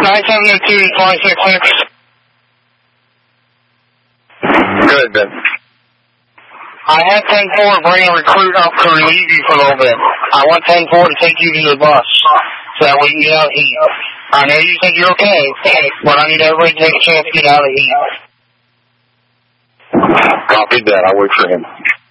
9702 to 266. Good, Ben. I had 10-4 bring a recruit up to relieve you for a little bit. I want 10-4 to take you to the bus so that we can get out of heat. I know you said you're okay, but I need everybody to take a chance to get out of heat. Copy that. I'll wait for him.